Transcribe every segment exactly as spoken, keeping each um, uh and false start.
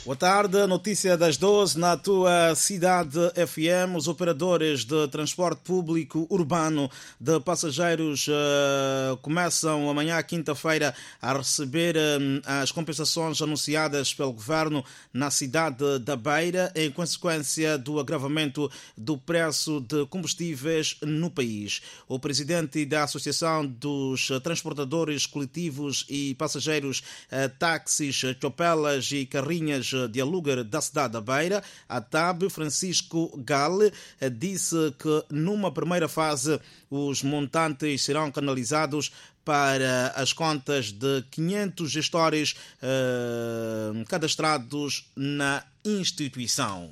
Boa tarde, notícia das doze na tua cidade F M. Os operadores de transporte público urbano de passageiros uh, começam amanhã, quinta-feira, a receber uh, as compensações anunciadas pelo governo na cidade da Beira, em consequência do agravamento do preço de combustíveis no país. O presidente da Associação dos Transportadores Coletivos e Passageiros, uh, táxis, chopelas e carrinhas de aluguer da cidade da Beira, a T A B, Francisco Gale, disse que numa primeira fase os montantes serão canalizados para as contas de quinhentos gestores uh, cadastrados na instituição.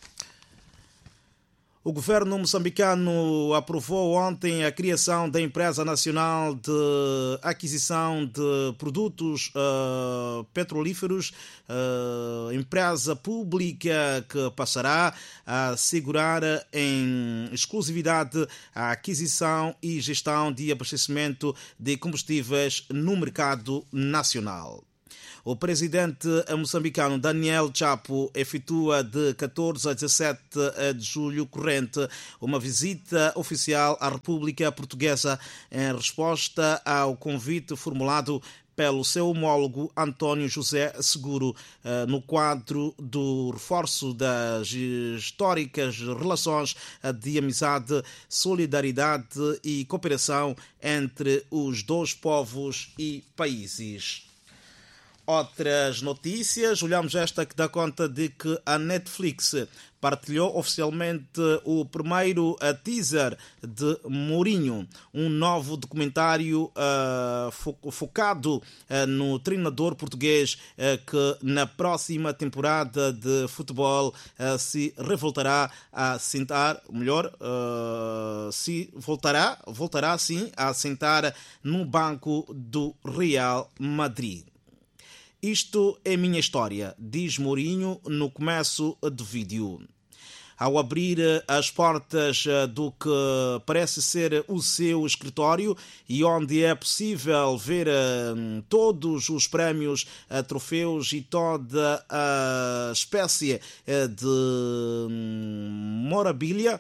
O governo moçambicano aprovou ontem a criação da Empresa Nacional de Aquisição de Produtos uh, Petrolíferos, uh, empresa pública que passará a assegurar em exclusividade a aquisição e gestão de abastecimento de combustíveis no mercado nacional. O presidente moçambicano Daniel Chapo efetua de catorze a dezassete de julho corrente uma visita oficial à República Portuguesa em resposta ao convite formulado pelo seu homólogo António José Seguro, no quadro do reforço das históricas relações de amizade, solidariedade e cooperação entre os dois povos e países. Outras notícias, olhamos esta que dá conta de que a Netflix partilhou oficialmente o primeiro teaser de Mourinho, um novo documentário uh, fo- focado uh, no treinador português uh, que na próxima temporada de futebol uh, se revoltará a sentar, melhor, uh, se voltará, voltará sim a sentar no banco do Real Madrid. Isto é minha história, diz Mourinho no começo do vídeo. Ao abrir as portas do que parece ser o seu escritório e onde é possível ver todos os prémios, troféus e toda a espécie de memorabilia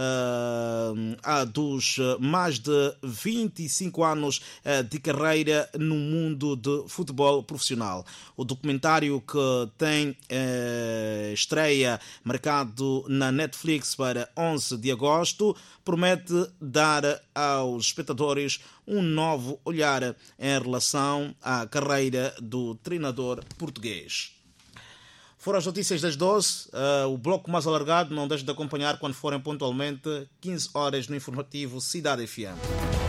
dos mais de vinte e cinco anos de carreira no mundo de futebol profissional. O documentário, que tem estreia marcado na Netflix para onze de agosto, promete dar aos espectadores um novo olhar em relação à carreira do treinador português. Foram as notícias das doze. Uh, o bloco mais alargado não deixe de acompanhar quando forem pontualmente quinze horas no informativo Cidade F M.